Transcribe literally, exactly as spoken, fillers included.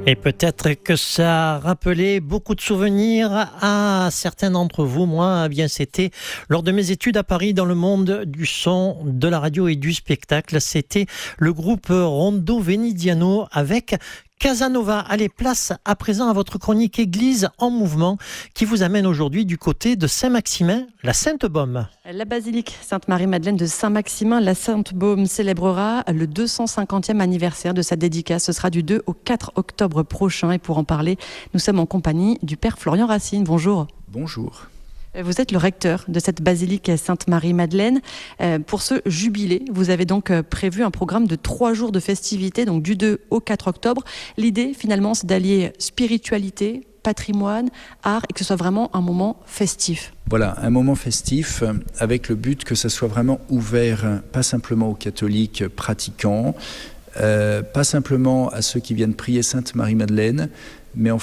Et peut-être que ça a rappelé beaucoup de souvenirs à certains d'entre vous. Moi, eh bien, c'était lors de mes études à Paris dans le monde du son, de la radio et du spectacle. C'était le groupe Rondo Venidiano avec Casanova. Allez, place à présent à votre chronique Église en mouvement qui vous amène aujourd'hui du côté de Saint-Maximin, la Sainte-Baume. La basilique Sainte-Marie-Madeleine de Saint-Maximin, la Sainte-Baume célébrera le deux cent cinquantième anniversaire de sa dédicace. Ce sera du deux au quatre octobre prochain. Et pour en parler, nous sommes en compagnie du père Florian Racine. Bonjour. Bonjour. Vous êtes le recteur de cette basilique Sainte-Marie-Madeleine. Pour ce jubilé, vous avez donc prévu un programme de trois jours de festivités, donc du deux au quatre octobre. L'idée, finalement, c'est d'allier spiritualité, patrimoine, art, et que ce soit vraiment un moment festif. Voilà, un moment festif avec le but que ça soit vraiment ouvert, pas simplement aux catholiques pratiquants, euh, pas simplement à ceux qui viennent prier Sainte-Marie-Madeleine, mais en